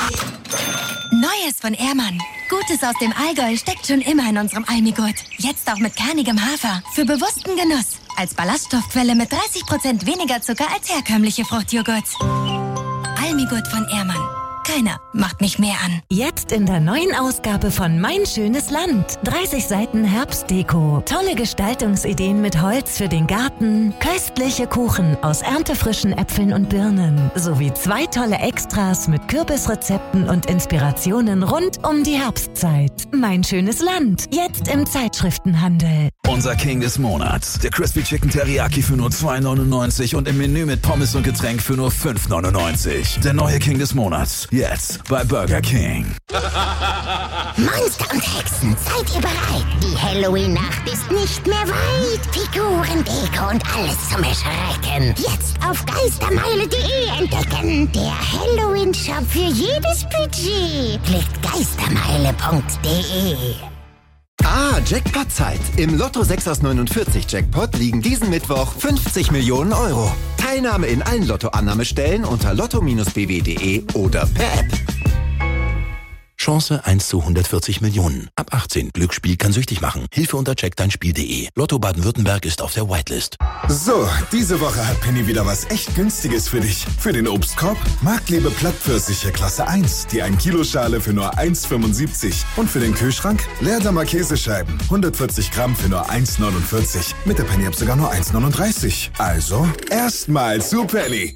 Neues von Ehrmann. Gutes aus dem Allgäu steckt schon immer in unserem Almigurt. Jetzt auch mit kernigem Hafer. Für bewussten Genuss. Als Ballaststoffquelle mit 30% weniger Zucker als herkömmliche Fruchtjoghurts. Almigurt von Ehrmann. Keiner macht mich mehr an. Jetzt in der neuen Ausgabe von Mein schönes Land. 30 Seiten Herbstdeko. Tolle Gestaltungsideen mit Holz für den Garten. Köstliche Kuchen aus erntefrischen Äpfeln und Birnen. Sowie 2 tolle Extras mit Kürbisrezepten und Inspirationen rund um die Herbstzeit. Mein schönes Land. Jetzt im Zeitschriftenhandel. Unser King des Monats. Der Crispy Chicken Teriyaki für nur 2,99 und im Menü mit Pommes und Getränk für nur 5,99. Der neue King des Monats. Jetzt bei Burger King. Monster und Hexen, seid ihr bereit? Die Halloween-Nacht ist nicht mehr weit. Figuren, Deko und alles zum Erschrecken. Jetzt auf geistermeile.de entdecken. Der Halloween-Shop für jedes Budget. Klickt geistermeile.de. Jackpot-Zeit. Im Lotto 6 aus 49 Jackpot liegen diesen Mittwoch 50 Millionen Euro. Teilnahme in allen Lotto-Annahmestellen unter lotto-bw.de oder per App. Chance 1 zu 140 Millionen. Ab 18. Glücksspiel kann süchtig machen. Hilfe unter checkdeinspiel.de. Lotto Baden-Württemberg ist auf der Whitelist. So, diese Woche hat Penny wieder was echt Günstiges für dich. Für den Obstkorb Marktlebe Plattpfirsiche Klasse 1, die 1 Kiloschale für nur 1,75. Und für den Kühlschrank Leerdammer Käsescheiben, 140 Gramm für nur 1,49. Mit der Penny-App sogar nur 1,39. Also, erstmal zu Penny.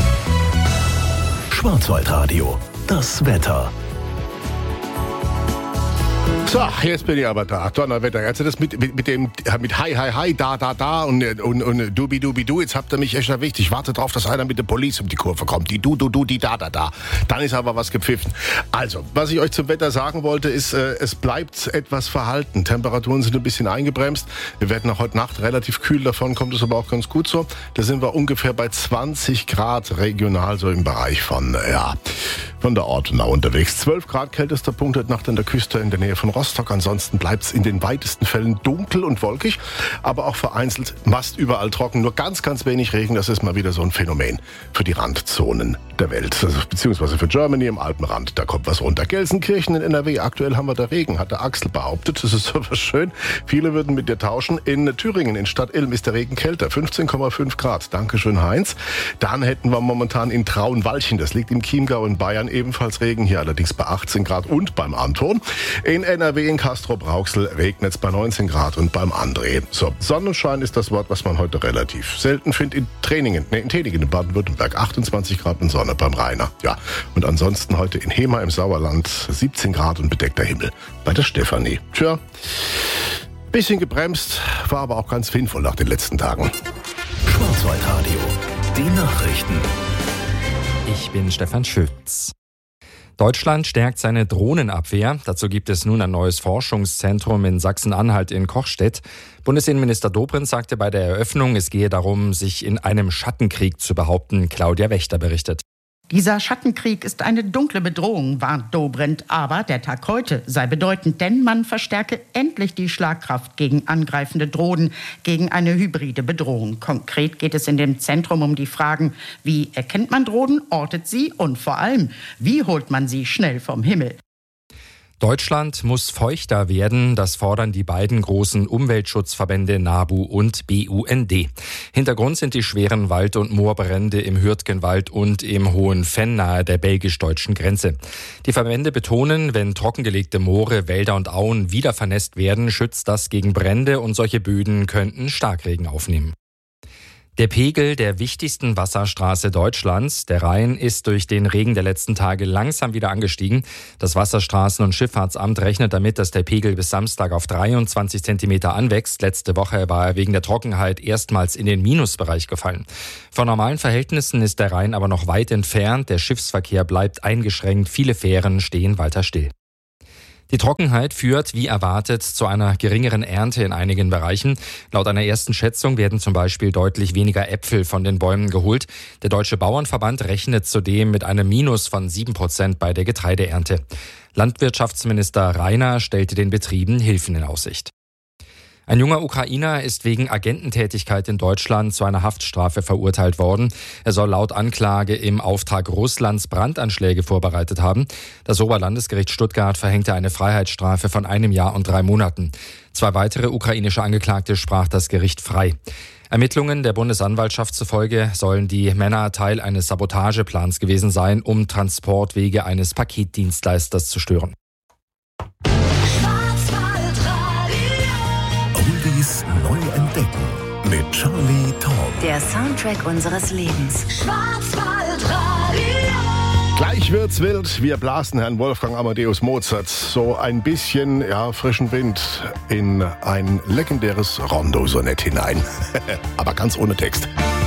Schwarzwaldradio. Das Wetter. So, jetzt bin ich aber da. Donnerwetter. Also das mit Hi, da und Dubi, jetzt habt ihr mich echt erwischt. Ich warte drauf, dass einer mit der Police um die Kurve kommt. Die die da. Dann ist aber was gepfiffen. Also, was ich euch zum Wetter sagen wollte, ist, es bleibt etwas verhalten. Temperaturen sind ein bisschen eingebremst. Wir werden auch heute Nacht relativ kühl davon, kommt es aber auch ganz gut so. Da sind wir ungefähr bei 20 Grad regional, so im Bereich von der Ortenau unterwegs. 12 Grad kältester Punkt heute Nacht an der Küste in der Nähe von Rostock. Ansonsten bleibt es in den weitesten Fällen dunkel und wolkig, aber auch vereinzelt fast überall trocken. Nur ganz, ganz wenig Regen. Das ist mal wieder so ein Phänomen für die Randzonen der Welt. Also, beziehungsweise für Germany im Alpenrand. Da kommt was runter. Gelsenkirchen in NRW. Aktuell haben wir da Regen, hat der Axel behauptet. Das ist aber schön. Viele würden mit dir tauschen. In Thüringen, in Stadt Ilm, ist der Regen kälter. 15,5 Grad. Dankeschön, Heinz. Dann hätten wir momentan in Traunwalchen, das liegt im Chiemgau in Bayern, ebenfalls Regen. Hier allerdings bei 18 Grad und beim Anton. In NRW in Castrop-Rauxel regnet es bei 19 Grad und beim André. So, Sonnenschein ist das Wort, was man heute relativ selten findet. In Teningen in Baden-Württemberg 28 Grad und Sonne beim Rainer. Ja, und ansonsten heute in Hema im Sauerland 17 Grad und bedeckter Himmel bei der Stefanie. Tja, bisschen gebremst, war aber auch ganz sinnvoll nach den letzten Tagen. Schwarzwaldradio. Die Nachrichten. Ich bin Stefan Schütz. Deutschland stärkt seine Drohnenabwehr. Dazu gibt es nun ein neues Forschungszentrum in Sachsen-Anhalt in Kochstedt. Bundesinnenminister Dobrindt sagte bei der Eröffnung, es gehe darum, sich in einem Schattenkrieg zu behaupten. Claudia Wächter berichtet. Dieser Schattenkrieg ist eine dunkle Bedrohung, warnt Dobrindt. Aber der Tag heute sei bedeutend, denn man verstärke endlich die Schlagkraft gegen angreifende Drohnen, gegen eine hybride Bedrohung. Konkret geht es in dem Zentrum um die Fragen, wie erkennt man Drohnen, ortet sie und vor allem, wie holt man sie schnell vom Himmel? Deutschland muss feuchter werden, das fordern die beiden großen Umweltschutzverbände NABU und BUND. Hintergrund sind die schweren Wald- und Moorbrände im Hürtgenwald und im Hohen Venn nahe der belgisch-deutschen Grenze. Die Verbände betonen, wenn trockengelegte Moore, Wälder und Auen wieder vernässt werden, schützt das gegen Brände und solche Böden könnten Starkregen aufnehmen. Der Pegel der wichtigsten Wasserstraße Deutschlands, der Rhein, ist durch den Regen der letzten Tage langsam wieder angestiegen. Das Wasserstraßen- und Schifffahrtsamt rechnet damit, dass der Pegel bis Samstag auf 23 Zentimeter anwächst. Letzte Woche war er wegen der Trockenheit erstmals in den Minusbereich gefallen. Von normalen Verhältnissen ist der Rhein aber noch weit entfernt. Der Schiffsverkehr bleibt eingeschränkt. Viele Fähren stehen weiter still. Die Trockenheit führt, wie erwartet, zu einer geringeren Ernte in einigen Bereichen. Laut einer ersten Schätzung werden zum Beispiel deutlich weniger Äpfel von den Bäumen geholt. Der Deutsche Bauernverband rechnet zudem mit einem Minus von 7% bei der Getreideernte. Landwirtschaftsminister Rainer stellte den Betrieben Hilfen in Aussicht. Ein junger Ukrainer ist wegen Agententätigkeit in Deutschland zu einer Haftstrafe verurteilt worden. Er soll laut Anklage im Auftrag Russlands Brandanschläge vorbereitet haben. Das Oberlandesgericht Stuttgart verhängte eine Freiheitsstrafe von 1 Jahr und 3 Monaten. 2 weitere ukrainische Angeklagte sprach das Gericht frei. Ermittlungen der Bundesanwaltschaft zufolge sollen die Männer Teil eines Sabotageplans gewesen sein, um Transportwege eines Paketdienstleisters zu stören. Oldies neu entdecken mit Charlie Tall. Der Soundtrack unseres Lebens. Gleich wird's wild. Wir blasen Herrn Wolfgang Amadeus Mozart so ein bisschen frischen Wind in ein legendäres Rondo-Sonett hinein. Aber ganz ohne Text.